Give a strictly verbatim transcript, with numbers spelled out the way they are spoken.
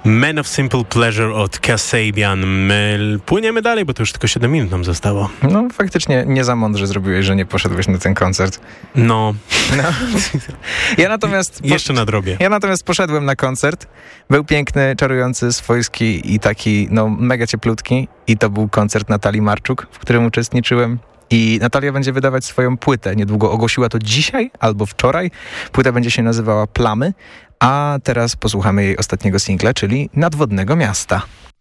Man of Simple Pleasure od Kasabian. My płyniemy dalej, bo to już tylko siedem minut nam zostało. No faktycznie nie za mądrze zrobiłeś, że nie poszedłeś na ten koncert. No. no. Ja natomiast... Jeszcze nadrobię. Ja natomiast poszedłem na koncert. Był piękny, czarujący, swojski i taki, no, mega cieplutki. I to był koncert Natalii Marczuk, w którym uczestniczyłem. I Natalia będzie wydawać swoją płytę. Niedługo ogłosiła to dzisiaj albo wczoraj. Płyta będzie się nazywała Plamy. A teraz posłuchamy jej ostatniego singla, czyli Nadwodnego Miasta.